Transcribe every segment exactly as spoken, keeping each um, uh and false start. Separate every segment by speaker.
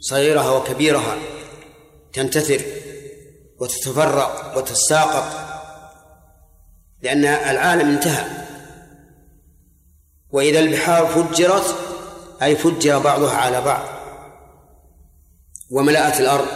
Speaker 1: صغيرها وكبيرها تنتثر وتتفرق وتتساقط، لأن العالم انتهى. وإذا البحار فجرت أي فجر بعضها على بعض وملأت الأرض.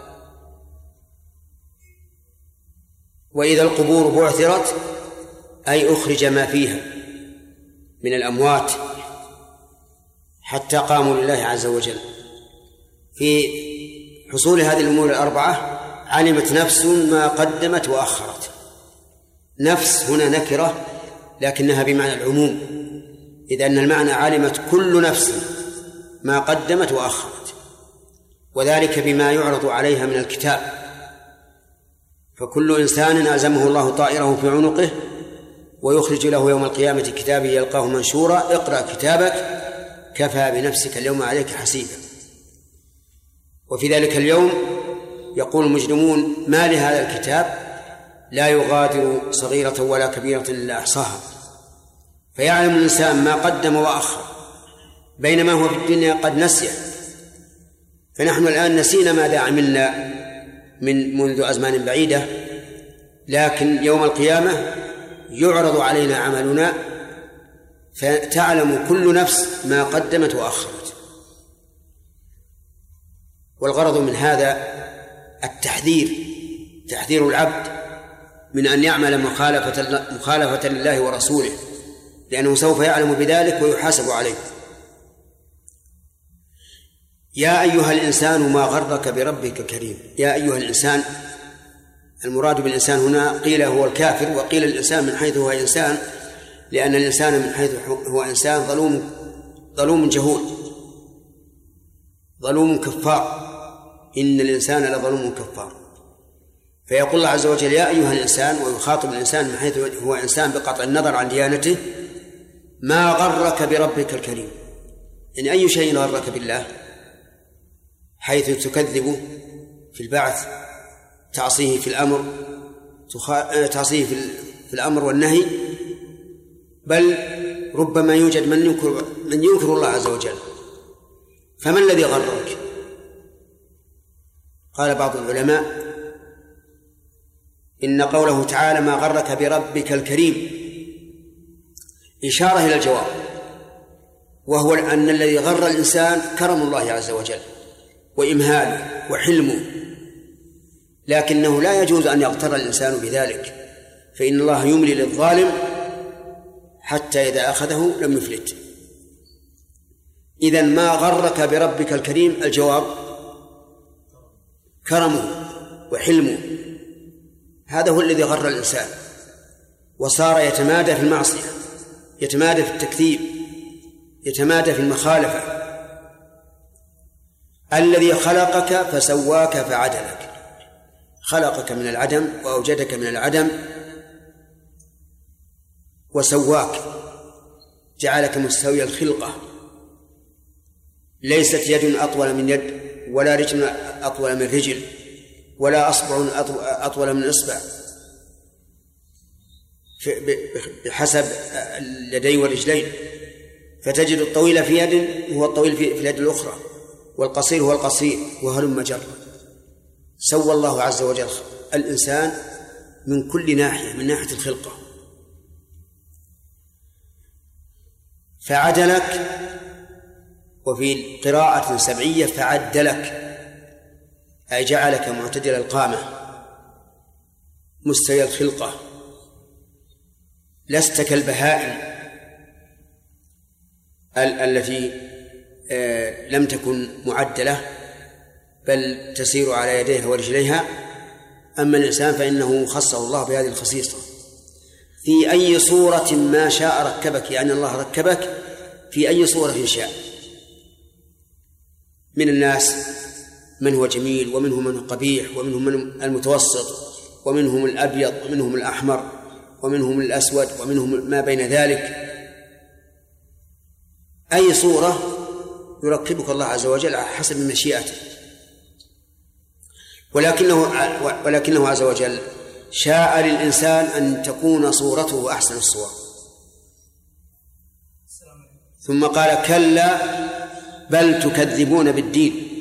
Speaker 1: وإذا القبور بعثرت أي أخرج ما فيها من الأموات حتى قاموا لله عز وجل. في حصول هذه الأمور الأربعة علمت نفس ما قدمت وأخرت. نفس هنا نكرة لكنها بمعنى العموم، إذ أن المعنى علمت كل نفس ما قدمت وأخرت، وذلك بما يعرض عليها من الكتاب. فكل إنسان ألزمه الله طائره في عنقه ويخرج له يوم القيامة كتابه يلقاه منشورا اقرأ كتابك كفى بنفسك اليوم عليك حسيبا. وفي ذلك اليوم يقول المجرمون ما لهذا الكتاب لا يغادر صغيرة ولا كبيرة إلا أحصاها. فيعلم الإنسان ما قدم وأخر، بينما هو في الدنيا قد نسي. فنحن الآن نسينا ماذا عملنا من منذ أزمان بعيدة، لكن يوم القيامة يعرض علينا عملنا فتعلم كل نفس ما قدمت وأخرت. والغرض من هذا التحذير، تحذير العبد من أن يعمل مخالفة, مخالفة لله ورسوله، لأنه سوف يعلم بذلك ويحاسب عليه. يا أيها الإنسان ما غرك بربك الكريم. يا أيها الإنسان، المراد بالإنسان هنا قيل هو الكافر، وقيل الإنسان من حيث هو إنسان، لأن الإنسان من حيث هو إنسان ظلوم ظلوم جهول ظلوم كفار. إن الإنسان لظلوم كفار. فيقول الله عز وجل يا أيها الإنسان، ويخاطب الإنسان من حيث هو إنسان بقطع النظر عن ديانته، ما غرك بربك الكريم. إن أي شيء غرك بالله، حيث تكذب في البعث، تعصيه في الأمر تعصيه في الأمر والنهي، بل ربما يوجد من ينكر, من ينكر الله عز وجل. فما الذي غرك؟ قال بعض العلماء إن قوله تعالى ما غرك بربك الكريم إشارة إلى الجواب، وهو أن الذي غر الإنسان كرم الله عز وجل وإمهاله وحلمه، لكنه لا يجوز أن يغتر الإنسان بذلك، فإن الله يملي للظالم حتى إذا أخذه لم يفلت. إذن ما غرك بربك الكريم، الجواب كرمه وحلمه، هذا هو الذي غر الإنسان، وصار يتمادى في المعصية، يتمادى في التكذيب، يتمادى في المخالفة. الذي خلقك فسواك فعدلك، خلقك من العدم وأوجدك من العدم وسواك، جعلك مستوي الخلقة، ليست يد أطول من يد، ولا رجل أطول من رجل، ولا أصبع أطول من إصبع، بحسب اليدين والرجلين، فتجد الطويل في يد هو الطويل في اليد الأخرى، والقصير هو القصير، وهلم جرا. سوى الله عز وجل الإنسان من كل ناحية، من ناحية الخلقة. فعدلك، وفي قراءة سبعية فعدلك، أي جعلك معتدل القامة مستوي الخلقة، لست كالبهائم التي لم تكن معدلة بل تسير على يديها ورجليها. أما الإنسان فإنه خصه الله بهذه الخصيصة. في أي صورة ما شاء ركبك، يعني الله ركبك في أي صورة شاء. من الناس من هو جميل، ومنهم من هو قبيح، ومنهم من المتوسط، ومنهم الأبيض، ومنهم الأحمر، ومنهم الأسود، ومنهم ما بين ذلك. أي صورة يركبك الله عز وجل حسب مشيئته، ولكنه ولكنه عز وجل شاء للإنسان أن تكون صورته أحسن الصور. ثم قال كلا بل تكذبون بالدين.